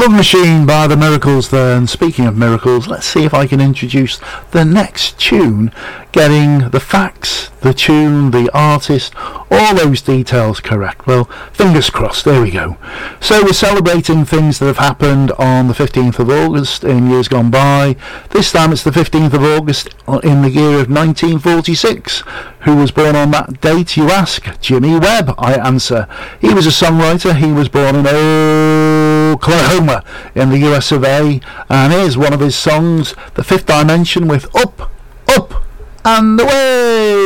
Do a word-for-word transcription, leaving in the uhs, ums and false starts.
Love Machine by The Miracles there. And speaking of miracles, let's see if I can introduce the next tune, getting the facts, the tune, the artist, all those details correct. Well, fingers crossed, there we go. So we're celebrating things that have happened on the fifteenth of August in years gone by. This time it's the fifteenth of August in the year of nineteen forty-six. Who was born on that date, you ask? Jimmy Webb, I answer. He was a songwriter. He was born in Oklahoma in the U S of A, and here's one of his songs, The Fifth Dimension, with Up, Up and Away.